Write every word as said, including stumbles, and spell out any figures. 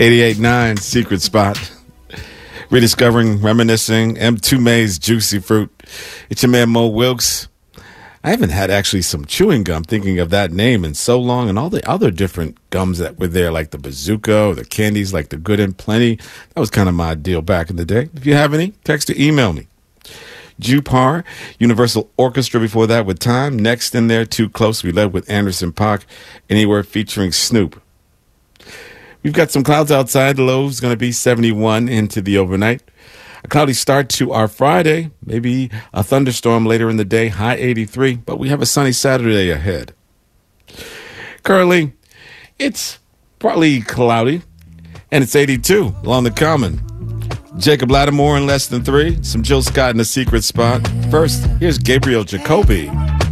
eighty-eight point nine Secret Spot. Rediscovering, reminiscing, M two May's Juicy Fruit. It's your man Mo Wilkes. I haven't had actually some chewing gum, thinking of that name, in so long, and all the other different gums that were there, like the Bazooka or the candies like the Good and Plenty. That was kind of my deal back in the day. If you have any, text or email me. Jupar, Universal Orchestra before that with Time. Next in there, Too Close. We led with Anderson .Paak, Anywhere featuring Snoop. We've got some clouds outside. The low is going to be seventy-one into the overnight. A cloudy start to our Friday. Maybe a thunderstorm later in the day. High eighty-three. But we have a sunny Saturday ahead. Currently, it's partly cloudy. And it's eighty-two along the Common. Jacob Lattimore in less than three. Some Jill Scott in the Secret Spot. First, here's Gabriel Jacoby.